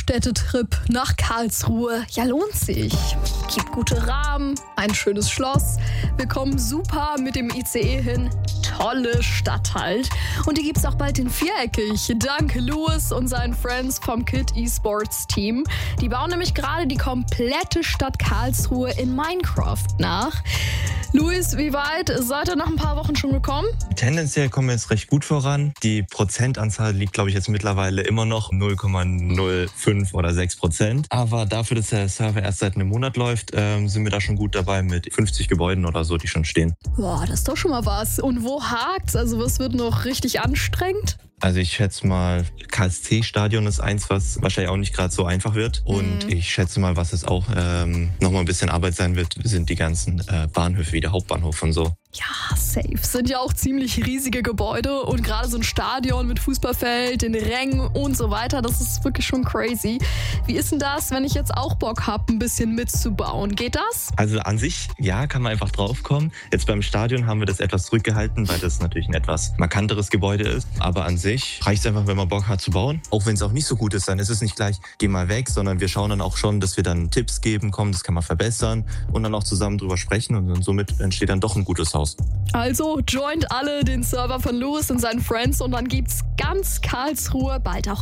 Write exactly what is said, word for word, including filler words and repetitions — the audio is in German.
Städtetrip nach Karlsruhe, ja, lohnt sich. Gibt gute Rahmen, ein schönes Schloss. Wir kommen super mit dem I C E hin. Tolle Stadt halt. Und die gibt's auch bald in viereckig. Dank Louis und seinen Friends vom Kid Esports Team. Die bauen nämlich gerade die komplette Stadt Karlsruhe in Minecraft nach. Luis, wie weit seid ihr nach ein paar Wochen schon gekommen? Tendenziell kommen wir jetzt recht gut voran. Die Prozentanzahl liegt, glaube ich, jetzt mittlerweile immer noch null Komma null fünf oder sechs Prozent. Aber dafür, dass der Server erst seit einem Monat läuft, ähm, sind wir da schon gut dabei mit fünfzig Gebäuden oder so, die schon stehen. Boah, das ist doch schon mal was. Und wo hakt's? Also was wird noch richtig anstrengend? Also ich schätze mal, K S C-Stadion ist eins, was wahrscheinlich auch nicht gerade so einfach wird. Und Mhm. ich schätze mal, was es auch ähm, nochmal ein bisschen Arbeit sein wird, sind die ganzen äh, Bahnhöfe wie der Hauptbahnhof und so. Ja, safe. Sind ja auch ziemlich riesige Gebäude und gerade so ein Stadion mit Fußballfeld, den Rängen und so weiter, das ist wirklich schon crazy. Wie ist denn das, wenn ich jetzt auch Bock habe, ein bisschen mitzubauen? Geht das? Also an sich, ja, kann man einfach draufkommen. Jetzt beim Stadion haben wir das etwas zurückgehalten, weil das natürlich ein etwas markanteres Gebäude ist. Aber an sich reicht es einfach, wenn man Bock hat zu bauen. Auch wenn es auch nicht so gut ist, dann ist es nicht gleich, geh mal weg, sondern wir schauen dann auch schon, dass wir dann Tipps geben, komm, das kann man verbessern und dann auch zusammen drüber sprechen und, und somit entsteht dann doch ein gutes Haus. Also joint alle den Server von Louis und seinen Friends und dann gibt's ganz Karlsruhe bald auch